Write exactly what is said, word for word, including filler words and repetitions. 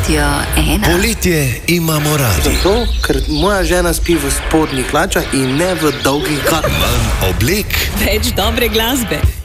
Radio ena. Poletje imamo radi. Zato, ker moja žena spi v spodnjih hlačah in ne v dolgih hlačah. Manj oblek, več dobre glasbe.